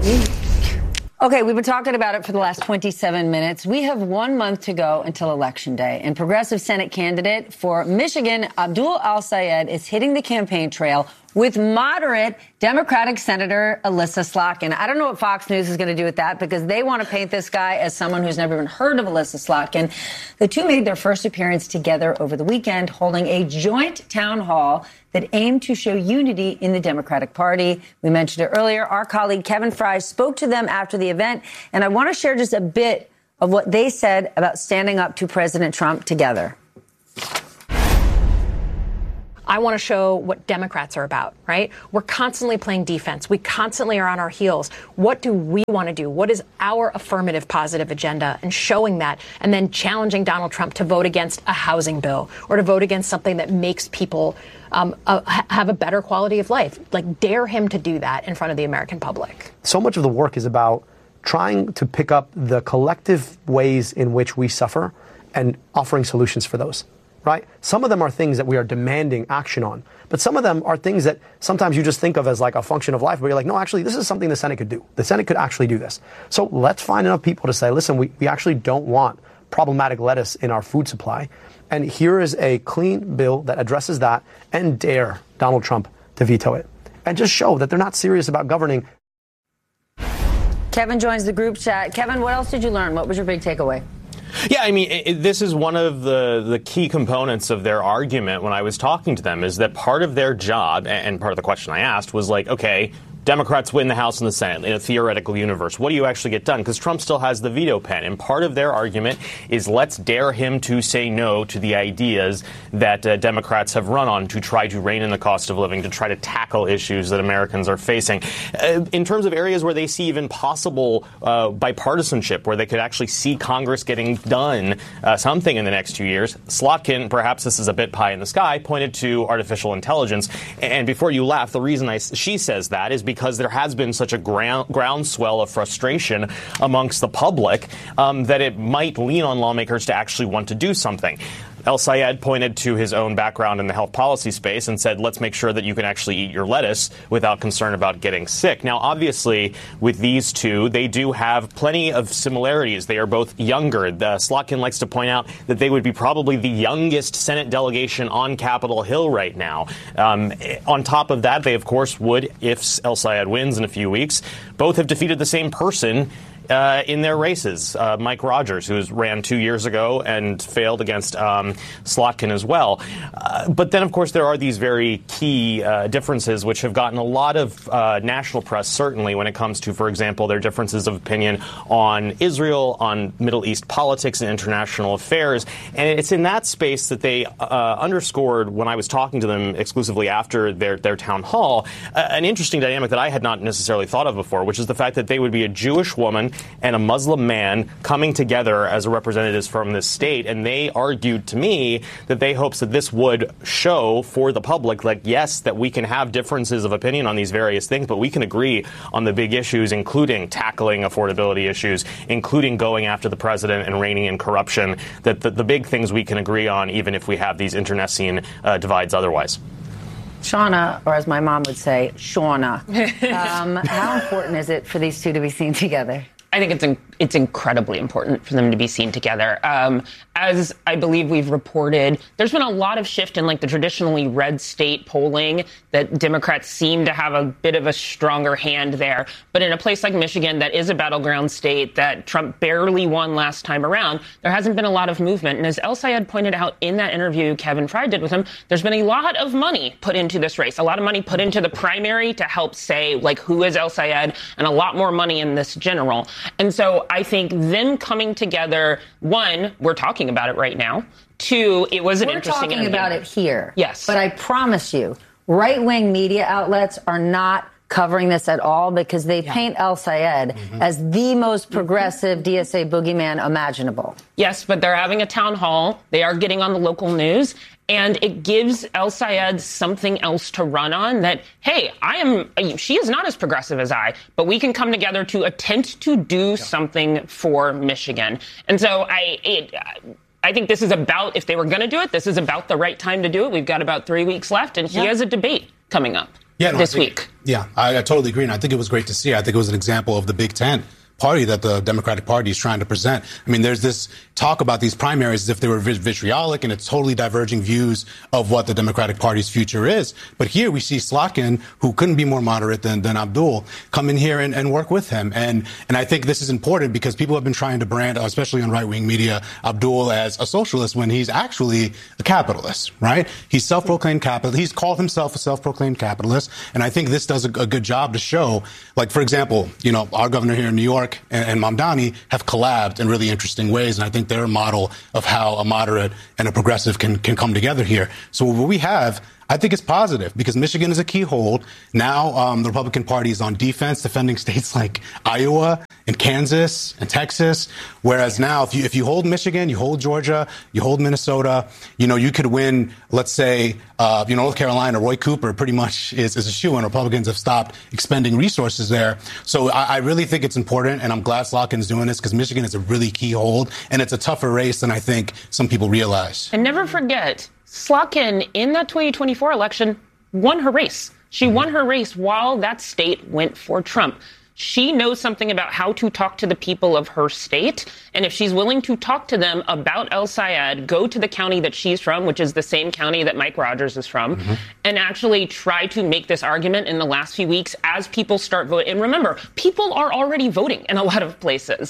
Okay, we've been talking about it for the last 27 minutes. We have 1 month to go until Election Day, and progressive Senate candidate for Michigan, Abdul Al-Sayed, is hitting the campaign trail with moderate Democratic Senator Elissa Slotkin. I don't know what Fox News is going to do with that, because they want to paint this guy as someone who's never even heard of Elissa Slotkin. The two made their first appearance together over the weekend, holding a joint town hall that aimed to show unity in the Democratic Party. We mentioned it earlier. Our colleague Kevin Fry spoke to them after the event, and I want to share just a bit of what they said about standing up to President Trump together. I want to show what Democrats are about, right? We're constantly playing defense. We constantly are on our heels. What do we want to do? What is our affirmative positive agenda? And showing that, and then challenging Donald Trump to vote against a housing bill or to vote against something that makes people have a better quality of life. Like, dare him to do that in front of the American public. So much of the work is about trying to pick up the collective ways in which we suffer and offering solutions for those. Right? Some of them are things that we are demanding action on, but some of them are things that sometimes you just think of as like a function of life, but you're like, no, actually, this is something the Senate could do. The Senate could actually do this. So let's find enough people to say, listen, we actually don't want problematic lettuce in our food supply. And here is a clean bill that addresses that, and dare Donald Trump to veto it. And just show that they're not serious about governing. Kevin joins the group chat. Kevin, what else did you learn? What was your big takeaway? Yeah, I mean, this is one of the key components of their argument when I was talking to them, is that part of their job, and part of the question I asked was like, okay, Democrats win the House and the Senate in a theoretical universe. What do you actually get done? Because Trump still has the veto pen. And part of their argument is let's dare him to say no to the ideas that Democrats have run on to try to rein in the cost of living, to try to tackle issues that Americans are facing. In terms of areas where they see even possible bipartisanship, where they could actually see Congress getting done something in the next 2 years, Slotkin, perhaps this is a bit pie in the sky, pointed to artificial intelligence. And before you laugh, the reason she says that is because there has been such a groundswell of frustration amongst the public that it might lean on lawmakers to actually want to do something. El-Sayed pointed to his own background in the health policy space and said, let's make sure that you can actually eat your lettuce without concern about getting sick. Now, obviously, with these two, they do have plenty of similarities. They are both younger. Slotkin likes to point out that they would be probably the youngest Senate delegation on Capitol Hill right now. On top of that, they, of course, would, if El-Sayed wins in a few weeks, both have defeated the same person in their races, Mike Rogers, who ran 2 years ago and failed against Slotkin as well. But then, of course, there are these very key differences which have gotten a lot of national press, certainly when it comes to, for example, their differences of opinion on Israel, on Middle East politics and international affairs. And it's in that space that they underscored, when I was talking to them exclusively after their town hall, an interesting dynamic that I had not necessarily thought of before, which is the fact that they would be a Jewish woman and a Muslim man coming together as representatives from this state. And they argued to me that they hopes that this would show for the public, like, yes, that we can have differences of opinion on these various things, but we can agree on the big issues, including tackling affordability issues, including going after the president and reining in corruption, that the big things we can agree on, even if we have these internecine divides otherwise. Shauna, or as my mom would say, Shauna, how important is it for these two to be seen together? I think it's incredibly important for them to be seen together. As I believe we've reported, there's been a lot of shift in like the traditionally red state polling, that Democrats seem to have a bit of a stronger hand there. But in a place like Michigan, that is a battleground state that Trump barely won last time around, there hasn't been a lot of movement. And as El-Sayed pointed out in that interview Kevin Fry did with him, there's been a lot of money put into this race, a lot of money put into the primary to help say, like, who is El-Sayed, and a lot more money in this general. And so I think them coming together, one, we're talking about it right now. Two, it was an interesting interview. We're talking about it here. Yes. But I promise you, right-wing media outlets are not covering this at all, because they paint El-Sayed as the most progressive DSA boogeyman imaginable. Yes, but they're having a town hall. They are getting on the local news. And it gives El-Sayed something else to run on, that, hey, she is not as progressive as I, but we can come together to attempt to do something for Michigan. And so I think this is about, if they were going to do it, this is about the right time to do it. We've got about 3 weeks left, and he has a debate coming up. this week. Yeah, I totally agree. And I think it was great to see. I think it was an example of the Big Tent party that the Democratic Party is trying to present. I mean, there's this talk about these primaries as if they were vitriolic, and it's totally diverging views of what the Democratic Party's future is. But here we see Slotkin, who couldn't be more moderate than Abdul, come in here and work with him. And I think this is important because people have been trying to brand, especially on right-wing media, Abdul as a socialist when he's actually a capitalist, right? He's self-proclaimed capitalist. He's called himself a self-proclaimed capitalist. And I think this does a good job to show, like, for example, our governor here in New York, and Mamdani have collabed in really interesting ways. And I think they're a model of how a moderate and a progressive can come together here. So what we have, I think, is positive because Michigan is a key hold. Now the Republican Party is on defense, defending states like Iowa and Kansas and Texas. Whereas now, if you hold Michigan, you hold Georgia, you hold Minnesota, you could win, let's say, North Carolina. Roy Cooper pretty much is a shoo-in. Republicans have stopped expending resources there. So I really think it's important, and I'm glad Slotkin's doing this because Michigan is a really key hold, and it's a tougher race than I think some people realize. And never forget, Slotkin, in that 2024 election, won her race. She won her race while that state went for Trump. She knows something about how to talk to the people of her state. And if she's willing to talk to them about El Sayed, go to the county that she's from, which is the same county that Mike Rogers is from, and actually try to make this argument in the last few weeks as people start voting. And remember, people are already voting in a lot of places.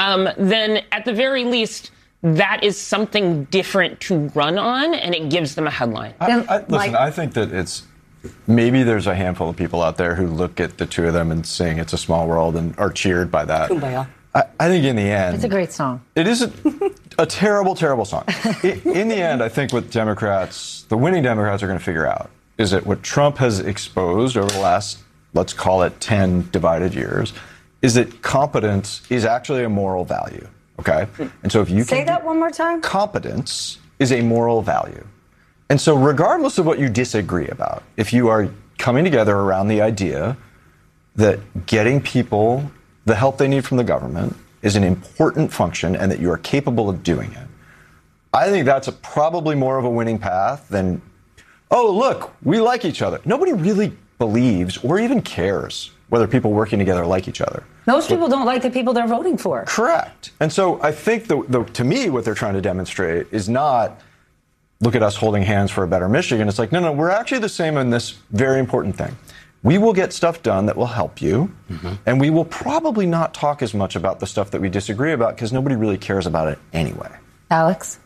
Then at the very least, that is something different to run on, and it gives them a headline. Listen, I think that it's maybe there's a handful of people out there who look at the two of them and sing "It's a Small World" and are cheered by that. Kumbaya. I think in the end, it's a great song. It is a terrible, terrible song. In the end, I think what the winning Democrats are going to figure out is that what Trump has exposed over the last, let's call it 10 divided years, is that competence is actually a moral value. Okay? And so if you say that one more time, competence is a moral value. And so regardless of what you disagree about, if you are coming together around the idea that getting people the help they need from the government is an important function and that you are capable of doing it, I think that's probably more of a winning path than, oh, look, we like each other. Nobody really believes or even cares whether people working together like each other. Most people don't like the people they're voting for. Correct. And so I think, to me, what they're trying to demonstrate is not, look at us holding hands for a better Michigan. It's like, no, we're actually the same in this very important thing. We will get stuff done that will help you, and we will probably not talk as much about the stuff that we disagree about because nobody really cares about it anyway. Alex?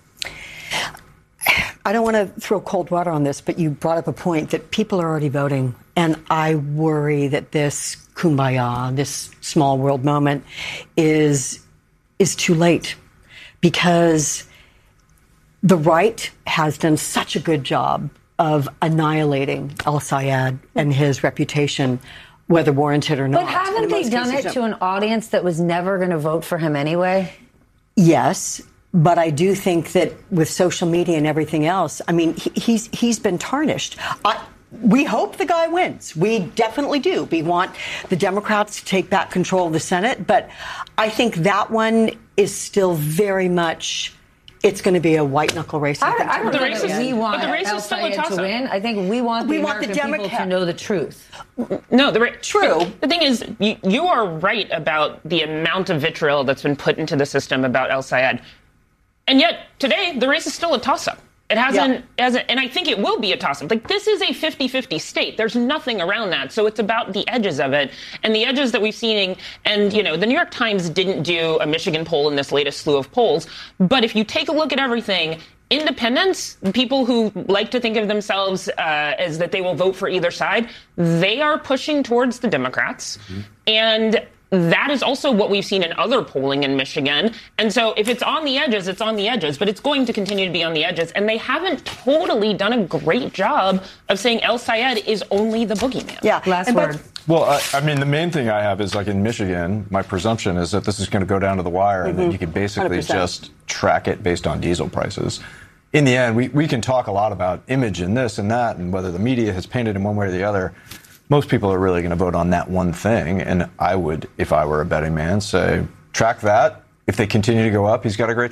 I don't want to throw cold water on this, but you brought up a point that people are already voting. And I worry that this kumbaya, this small world moment is too late because the right has done such a good job of annihilating El Sayed and his reputation, whether warranted or not. But haven't they done it to an audience that was never going to vote for him anyway? Yes. But I do think that with social media and everything else, I mean, he's been tarnished. We hope the guy wins. We definitely do. We want the Democrats to take back control of the Senate. But I think that one is still very much, it's going to be a white-knuckle race. I don't think we want El Sayed to win. I think we want the American people to know the truth. No, true. The thing is, you are right about the amount of vitriol that's been put into the system about El Sayed. And yet, today, the race is still a toss-up. It hasn't, and I think it will be a toss-up. Like, this is a 50-50 state. There's nothing around that. So it's about the edges of it. And the edges that we've seen, and, the New York Times didn't do a Michigan poll in this latest slew of polls. But if you take a look at everything, independents, people who like to think of themselves as that they will vote for either side, they are pushing towards the Democrats. And that is also what we've seen in other polling in Michigan. And so if it's on the edges, it's on the edges, but it's going to continue to be on the edges. And they haven't totally done a great job of saying El Sayed is only the boogeyman. Yeah. Last word. Well, I mean, the main thing I have is, like, in Michigan, my presumption is that this is going to go down to the wire and then you can basically 100%. Just track it based on diesel prices. In the end, we can talk a lot about image and this and that and whether the media has painted in one way or the other. Most people are really going to vote on that one thing, and I would, if I were a betting man, say, track that. If they continue to go up, he's got a great shot.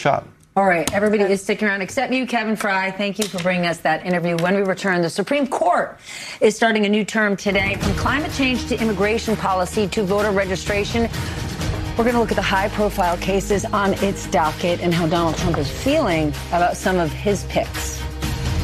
All right, everybody is sticking around except you, Kevin Fry. Thank you for bringing us that interview. When we return, the Supreme Court is starting a new term today. From climate change to immigration policy to voter registration, we're going to look at the high-profile cases on its docket and how Donald Trump is feeling about some of his picks.